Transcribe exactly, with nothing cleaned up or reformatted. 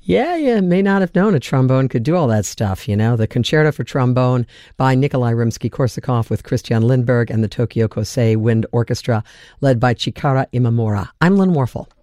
Yeah, you may not have known a trombone could do all that stuff, you know. The Concerto for Trombone by Nikolai Rimsky-Korsakov with Christian Lindberg and the Tokyo Kosei Wind Orchestra, led by Chikara Imamura. I'm Lynn Warfel.